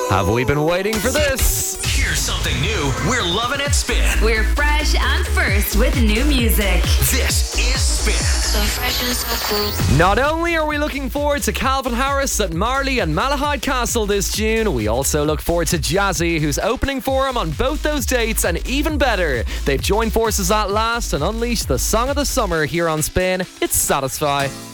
Have we been waiting for this? Here's something new we're loving at Spin. We're fresh and first with new music. This is Spin. So fresh and so cool. Not only are we looking forward to Calvin Harris at Marley and Malahide Castle this June, we also look forward to Jazzy, who's opening for him on both those dates, and even better, they've joined forces at last and unleashed the song of the summer here on Spin. It's Satisfy.